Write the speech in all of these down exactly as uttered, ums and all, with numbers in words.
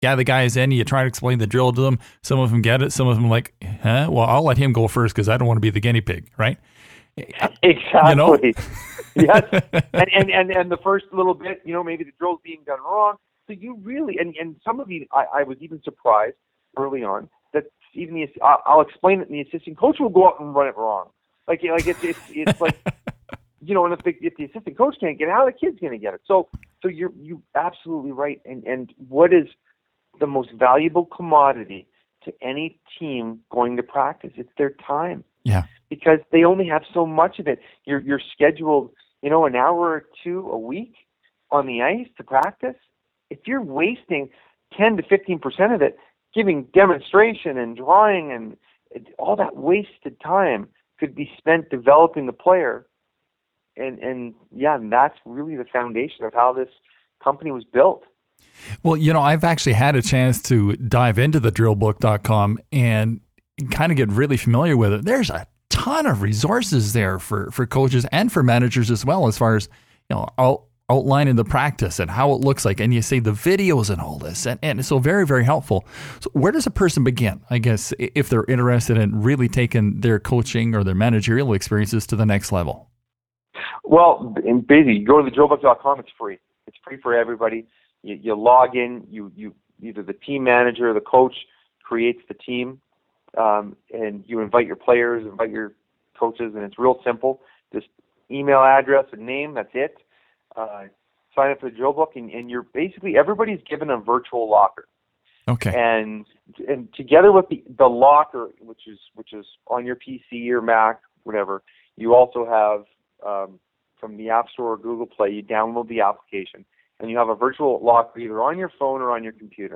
gather the guys in, you try to explain the drill to them. Some of them get it. Some of them like, huh? Well, I'll let him go first because I don't want to be the guinea pig, right? Exactly. You know? Yes. And, and, and, and the first little bit, you know, maybe the drill's being done wrong. So you really, and, and some of you, I, I was even surprised early on that even the, I'll, I'll explain it and the assistant coach will go out and run it wrong. Like, like it's, it's, it's like, you know, and if the, if the assistant coach can't get it, how are the kids going to get it? So, so you're, you absolutely right. And, and what is the most valuable commodity to any team going to practice? It's their time. Yeah. Because they only have so much of it. You're, you're scheduled, you know, an hour or two a week on the ice to practice. If you're wasting ten to fifteen percent of it, giving demonstration and drawing and all that wasted time could be spent developing the player. And, and yeah, and that's really the foundation of how this company was built. Well, you know, I've actually had a chance to dive into the drill book dot com and kind of get really familiar with it. There's a ton of resources there for, for coaches and for managers as well, as far as, you know, out, outlining the practice and how it looks like. And you say the videos and all this. And, and it's so very, very helpful. So where does a person begin, I guess, if they're interested in really taking their coaching or their managerial experiences to the next level? Well, in basically, you go to the drill book dot com. It's free. It's free for everybody. You, you log in. You, you either the team manager or the coach creates the team. Um, and you invite your players, invite your coaches, and it's real simple. Just email address and name, that's it. Uh, sign up for the drill book, and, and you're basically, everybody's given a virtual locker. Okay. And and together with the, the locker, which is which is on your P C or Mac, whatever, you also have, um, from the App Store or Google Play, you download the application, and you have a virtual locker either on your phone or on your computer.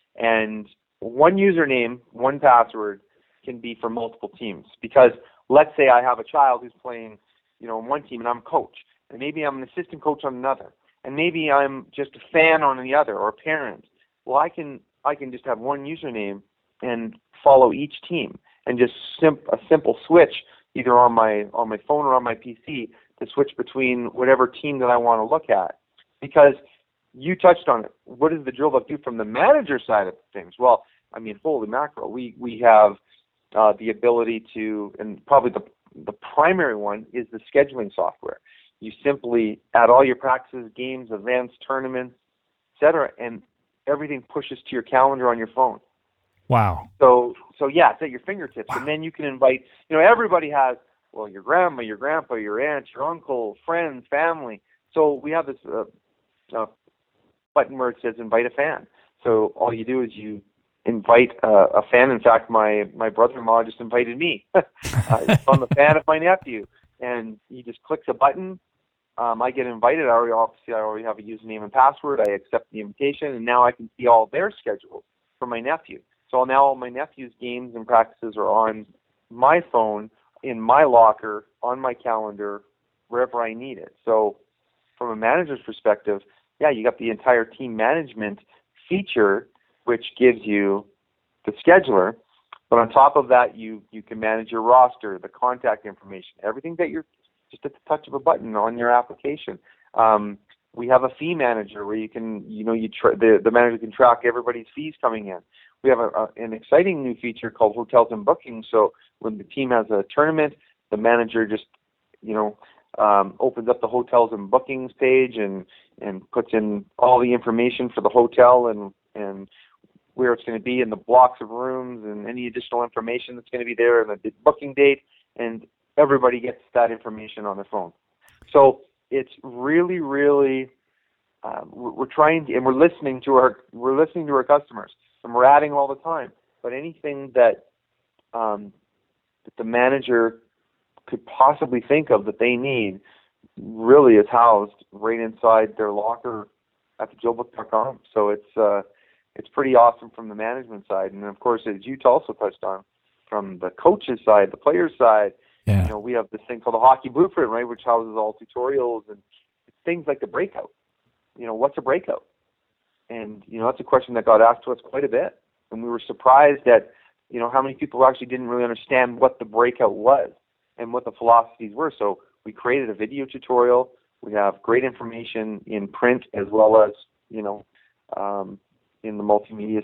And one username, one password can be for multiple teams. Because let's say I have a child who's playing, you know, on one team and I'm a coach, and maybe I'm an assistant coach on another, and maybe I'm just a fan on the other or a parent. Well, I can I can just have one username and follow each team, and just simp- a simple switch either on my on my phone or on my P C to switch between whatever team that I want to look at. Because you touched on it. What does the drill book do from the manager side of things? Well, I mean, holy mackerel, we, we have uh, the ability to, and probably the, the primary one is the scheduling software. You simply add all your practices, games, events, tournaments, et cetera, and everything pushes to your calendar on your phone. Wow. So, so yeah, it's at your fingertips. Wow. And then you can invite, you know, everybody has, well, your grandma, your grandpa, your aunt, your uncle, friends, family. So we have this uh, uh, button where it says invite a fan. So all you do is you invite uh, a fan. In fact, my, my brother-in-law just invited me. uh, I'm a fan of my nephew. And he just clicks a button. Um, I get invited. I already, obviously, I already have a username and password. I accept the invitation, and now I can see all their schedules for my nephew. So now all my nephew's games and practices are on my phone, in my locker, on my calendar, wherever I need it. So from a manager's perspective, yeah, you got the entire team management feature, which gives you the scheduler. But on top of that, you, you can manage your roster, the contact information, everything that you're just at the touch of a button on your application. Um, we have a fee manager where you can, you know, you tra- the, the manager can track everybody's fees coming in. We have a, a, an exciting new feature called Hotels and Bookings. So when the team has a tournament, the manager just, you know, um, opens up the Hotels and Bookings page and, and puts in all the information for the hotel and, and where it's going to be and the blocks of rooms and any additional information that's going to be there and the booking date, and everybody gets that information on their phone. So it's really, really, um, we're, we're trying to, and we're listening to our, we're listening to our customers, and we're adding all the time. But anything that, um, that the manager could possibly think of that they need really is housed right inside their locker at the drill book dot com. So it's uh, it's pretty awesome from the management side, and of course, as you also touched on, from the coaches side, the players side. Yeah. You know, we have this thing called the Hockey Blueprint, right, which houses all tutorials and things like the breakout. You know, what's a breakout? And, you know, that's a question that got asked to us quite a bit. And we were surprised at, you know, how many people actually didn't really understand what the breakout was and what the philosophies were. So we created a video tutorial. We have great information in print as well as, you know, um, in the multimedia